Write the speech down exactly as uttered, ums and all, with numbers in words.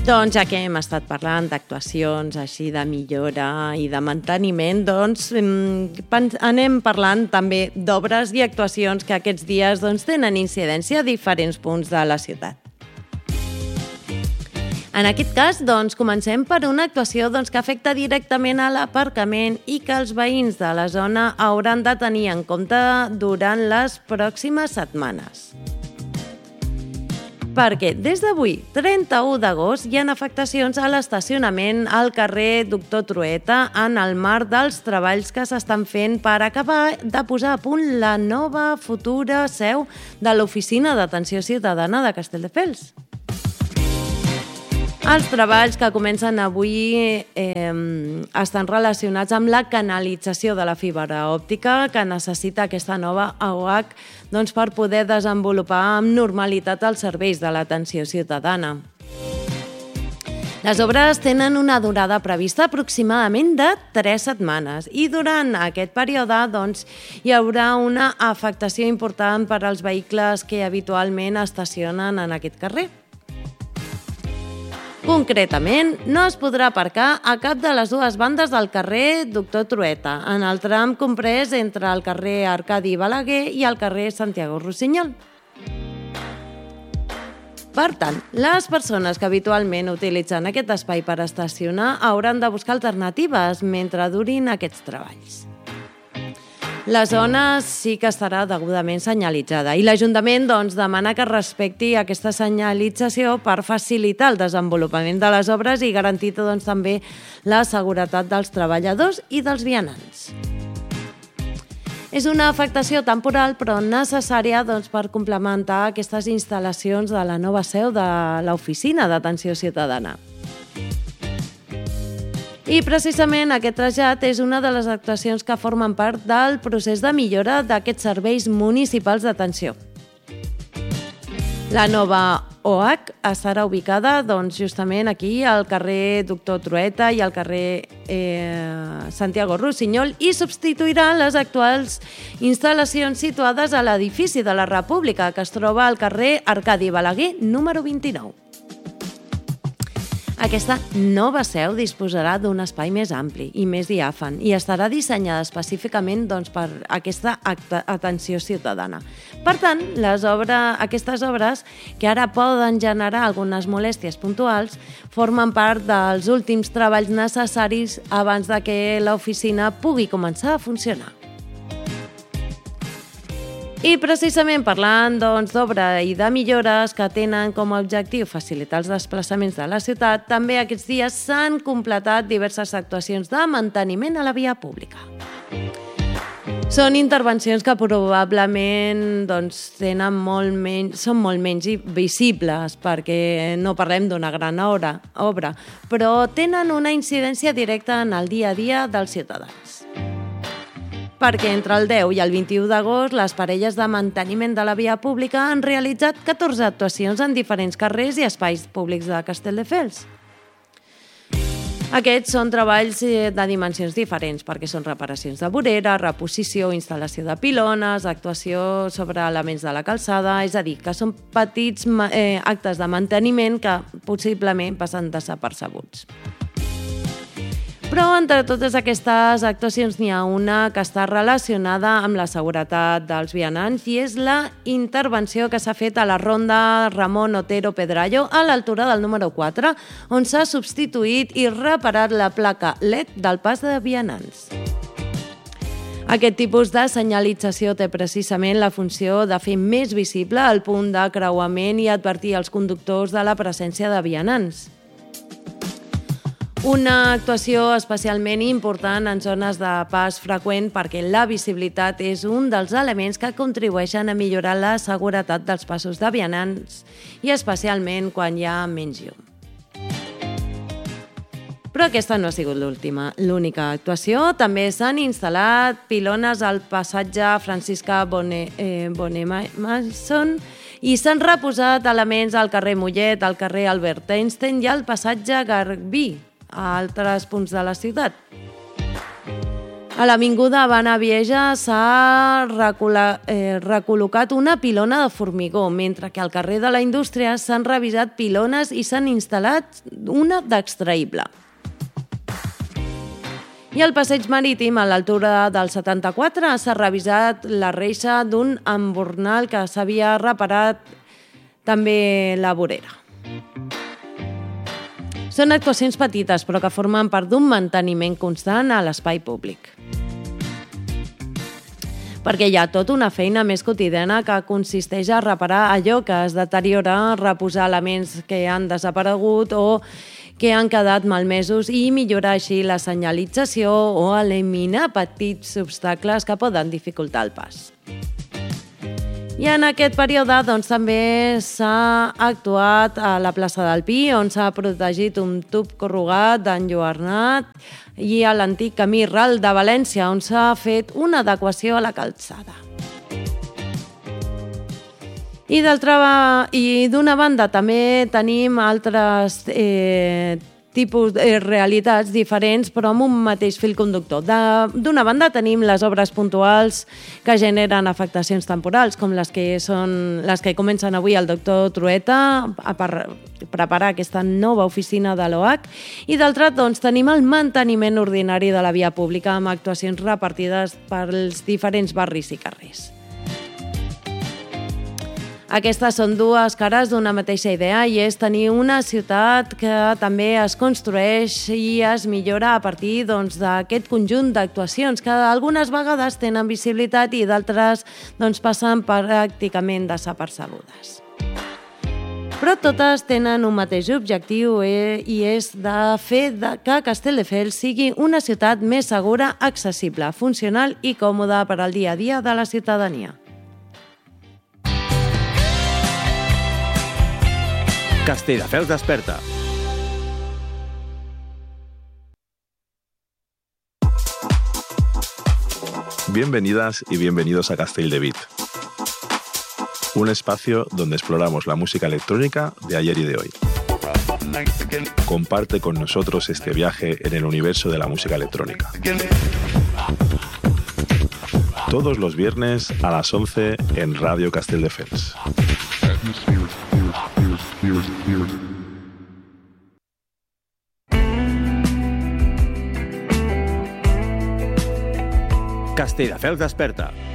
Doncs ja que hem estat parlant d'actuacions així de millora i de manteniment, doncs anem parlant també d'obres i actuacions que aquests dies doncs, tenen incidència a diferents punts de la ciutat. En aquest cas, doncs, comencem per una actuació doncs, que afecta directament a l'aparcament i que els veïns de la zona hauran de tenir en compte durant les pròximes setmanes. Perquè des d'avui, trenta-u d'agost, hi ha afectacions a l'estacionament al carrer Doctor Trueta en el marc dels treballs que s'estan fent per acabar de posar a punt la nova futura seu de l'Oficina d'Atenció Ciutadana de Castelldefels. Els treballs que comencen avui eh, estan relacionats amb la canalització de la fibra òptica que necessita aquesta nova A O H doncs, per poder desenvolupar amb normalitat els serveis de l'atenció ciutadana. Les obres tenen una durada prevista aproximadament de tres setmanes i durant aquest període doncs, hi haurà una afectació important per als vehicles que habitualment estacionen en aquest carrer. Concretament, no es podrà aparcar a cap de les dues bandes del carrer Doctor Trueta, en el tram comprès entre el carrer Arcadi Balaguer i el carrer Santiago Rossinyol. Per tant, les persones que habitualment utilitzen aquest espai per estacionar hauran de buscar alternatives mentre durin aquests treballs. La zona sí que estarà degudament senyalitzada i l'Ajuntament doncs, demana que respecti aquesta senyalització per facilitar el desenvolupament de les obres i garantir doncs, també la seguretat dels treballadors i dels vianants. És una afectació temporal però necessària doncs, per complementar aquestes instal·lacions de la nova seu de l'Oficina d'Atenció Ciutadana. I precisament aquest trasllat és una de les actuacions que formen part del procés de millora d'aquests serveis municipals d'atenció. La nova O H estarà ubicada doncs, justament aquí al carrer Doctor Trueta i al carrer eh, Santiago Rossinyol i substituirà les actuals instal·lacions situades a l'edifici de la República que es troba al carrer Arcadi Balaguer número vint-i-nou. Aquesta nova seu disposarà d'un espai més ampli i més diàfan i estarà dissenyada específicament doncs, per aquesta atenció ciutadana. Per tant, les obres, aquestes obres, que ara poden generar algunes molèsties puntuals, formen part dels últims treballs necessaris abans de que l'oficina pugui començar a funcionar. I precisament parlant doncs, d'obra i de millores que tenen com a objectiu facilitar els desplaçaments de la ciutat, també aquests dies s'han completat diverses actuacions de manteniment a la via pública. Són intervencions que probablement doncs, tenen molt menys, són molt menys visibles perquè no parlem d'una gran obra, obra, però tenen una incidència directa en el dia a dia dels ciutadans. Perquè entre el deu i el vint-i-u d'agost les parelles de manteniment de la via pública han realitzat catorze actuacions en diferents carrers i espais públics de Castelldefels. Aquests són treballs de dimensions diferents perquè són reparacions de vorera, reposició, instal·lació de pilones, actuació sobre elements de la calçada, és a dir, que són petits eh, actes de manteniment que possiblement passen desapercebuts. Però entre totes aquestes actuacions n'hi ha una que està relacionada amb la seguretat dels vianants i és la intervenció que s'ha fet a la ronda Ramon Otero Pedrallo a l'altura del número quatre, on s'ha substituït i reparat la placa L E D del pas de vianants. Aquest tipus de senyalització té precisament la funció de fer més visible el punt de creuament i advertir als conductors de la presència de vianants. Una actuació especialment important en zones de pas freqüent perquè la visibilitat és un dels elements que contribueixen a millorar la seguretat dels passos de vianants i especialment quan hi ha menys llum. Però aquesta no ha sigut l'última, l'única actuació. També s'han instal·lat pilones al passatge Francisca Bonemason i s'han reposat elements al carrer Mollet, al carrer Albert Einstein i al passatge Garbí, a altres punts de la ciutat. A l'avinguda Banavieja s'ha recol·la- eh, recol·locat una pilona de formigó, mentre que al carrer de la Indústria s'han revisat pilones i s'han instal·lat una d'extraïble. I al passeig marítim, a l'altura del setanta-quatre, s'ha revisat la reixa d'un embornal que s'havia reparat també la vorera. Són actuacions petites, però que formen part d'un manteniment constant a l'espai públic. Perquè hi ha tota una feina més quotidiana que consisteix a reparar allò que es deteriora, reposar elements que han desaparegut o que han quedat malmesos i millorar així la senyalització o eliminar petits obstacles que poden dificultar el pas. I en aquest període doncs, també s'ha actuat a la plaça del Pi, on s'ha protegit un tub corrugat d'enlluernat, i a l'antic camí ral de València, on s'ha fet una adequació a la calçada. I d'altra i d'una banda també tenim altres eh, tipus de eh, realitats diferents, però amb un mateix fil conductor. D'una banda tenim les obres puntuals que generen afectacions temporals, com les que són les que comencen avui el doctor Trueta a per, preparar aquesta nova oficina de l'O H, i d'altra doncs, tenim el manteniment ordinari de la via pública amb actuacions repartides pels diferents barris i carrers. Aquestes són dues cares d'una mateixa idea i és tenir una ciutat que també es construeix i es millora a partir doncs, d'aquest conjunt d'actuacions que algunes vegades tenen visibilitat i d'altres doncs, passen pràcticament desapercebudes. Però totes tenen un mateix objectiu eh, i és de fer que Castelldefels sigui una ciutat més segura, accessible, funcional i còmoda per al dia a dia de la ciutadania. Castelldefels desperta. Bienvenidas y bienvenidos a Castelldevit, un espacio donde exploramos la música electrónica de ayer y de hoy. Comparte con nosotros este viaje en el universo de la música electrónica. Todos los viernes a las once en Radio Castelldefels. Castelldefels desperta.